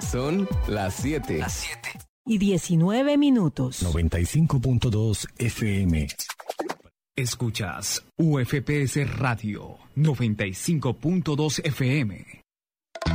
Son las 7. Y 19 minutos. 95.2 FM. Escuchas UFPS Radio 95.2 FM.